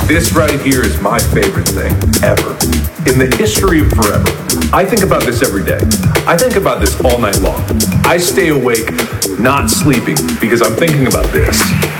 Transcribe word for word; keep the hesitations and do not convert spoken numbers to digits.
This right here is my favorite thing ever. In the history of forever. I think about this every day. I think about this all night long. I stay awake, not sleeping, because I'm thinking about this.